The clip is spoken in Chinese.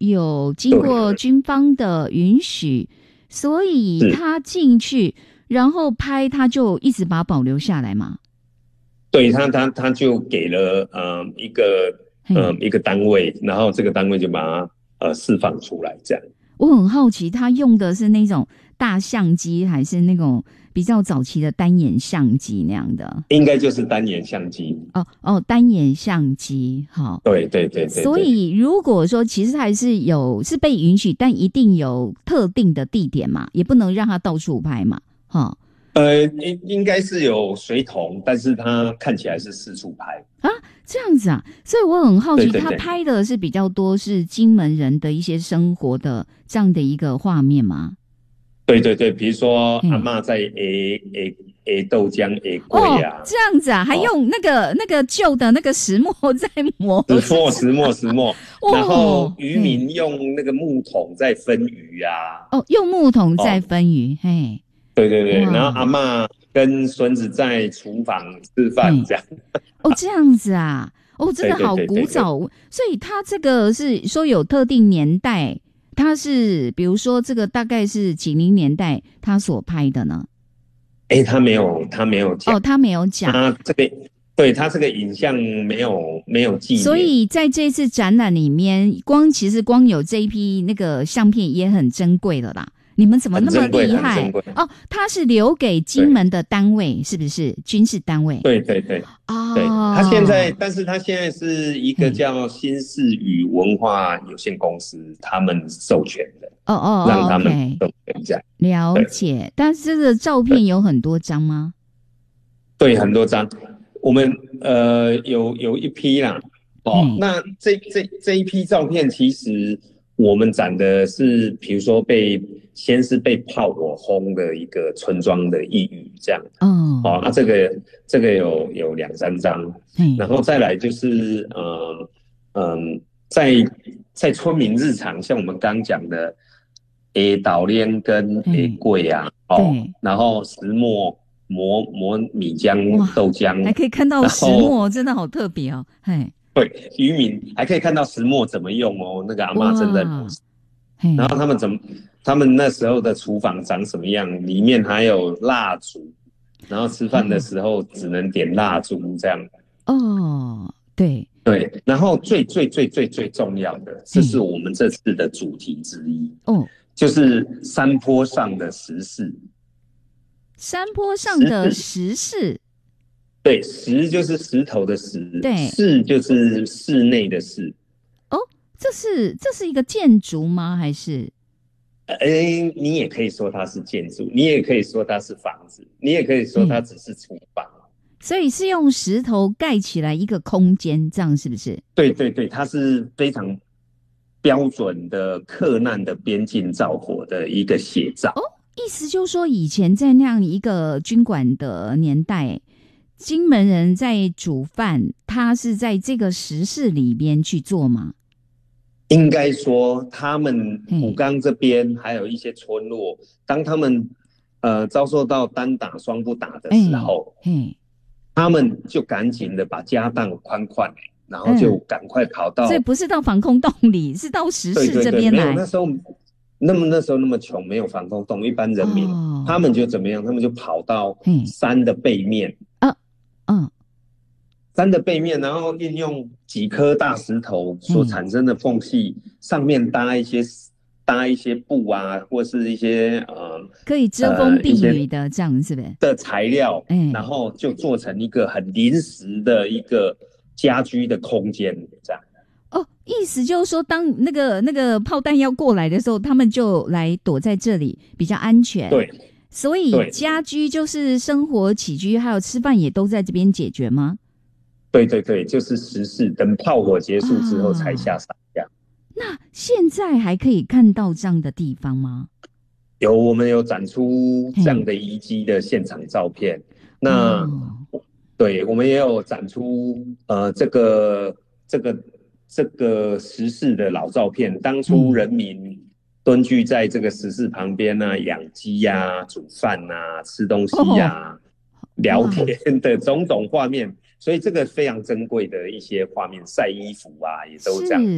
有经过军方的允许，所以他进去然后拍，他就一直把它保留下来嘛。 对，他就给了一个单位，然后这个单位就把它释放出来，这样。 我很好奇，他用的是那种大相机，还是那种比较早期的单眼相机那样的？ 应该就是单眼相机。 单眼相机，好。 对。 所以如果说其实还是是被允许，但一定有特定的地点嘛，也不能让他到处拍嘛，哈。 应该是有水桶，但是它看起来是四处拍啊，这样子啊，所以我很好奇， 对他拍的是比较多是金门人的一些生活的这样的一个画面吗？ 对，比如说阿嬷在豆浆粿啊， 这样子啊，还用那个旧的那个石磨在磨， 石磨，然后渔民用那个木桶在分鱼啊， 用木桶在分鱼，嘿。 对，然后阿嬷跟孙子在厨房吃饭这样。 这样子啊，真的好古早。所以他这个是说有特定年代，他是比如说这个大概是几零年代他所拍的呢？ 他没有讲。 他没有讲。 他这个影像没有记忆。 所以在这次展览里面，其实光有这一批那个相片也很珍贵了啦。你们怎么那么厉害？他是留给金门的单位，是不是军事单位？ 对。但是他现在是一个叫新世宇文化有限公司，他们授权的。让他们授权这样。 了解。但是这个照片有很多张吗？ 对，很多张。我们有一批啦。那这一批照片其实我们展的是，比如说先是被炮火轰的一个村庄的异域这样。那这个有2-3张。然后再来就是在村民日常，像我们刚讲的捣炼跟粿啊，然后石磨磨米浆豆浆， 还可以看到石磨，真的好特别哦。 对，渔民还可以看到石磨怎么用哦，那个阿嬷正在磨。然后他们那时候的厨房长什么样？里面还有蜡烛，然后吃饭的时候只能点蜡烛这样。 对。 然后最重要的，这是我们这次的主题之一。就是山坡上的石室。 山坡上的石室。 对，石就是石头的石， 对， 室就是室内的室。 这是一个建筑吗？还是？ 你也可以说它是建筑，你也可以说它是房子，你也可以说它只是厨房。 所以是用石头盖起来一个空间，这样是不是？ 对，它是非常标准的克难的边境造火的一个写照。 意思就是说，以前在那样一个军管的年代，金门人在煮饭，他是在这个石室里边去做吗？ 应该说，他们虎冈这边还有一些村落，当他们遭受到单打双不打的时候，他们就赶紧的把家当宽，然后就赶快跑到， 所以不是到防空洞里，是到石室这边来。 没有，那时候那么穷，没有防空洞，一般人民他们就怎么样？他们就跑到山的背面。山的背面，然后运用几颗大石头所产生的缝隙，上面搭一些布啊，或是一些可以遮风避雨的这样是不是的材料，然后就做成一个很临时的一个家居的空间，这样。 意思就是说，当那个炮弹要过来的时候，他们就来躲在这里，比较安全。 对， 所以家居就是生活起居，还有吃饭也都在这边解决吗？ 对，就是石室，等炮火结束之后才下山这样。 那现在还可以看到这样的地方吗？ 我们有展出这样的遗迹的现场照片。那对，我们也有展出这个石室的老照片，当初人民蹲居在这个石室旁边啊，养鸡啊，煮饭啊，吃东西啊，聊天的种种画面。所以这个非常珍贵的一些画面，晒衣服啊，也都这样。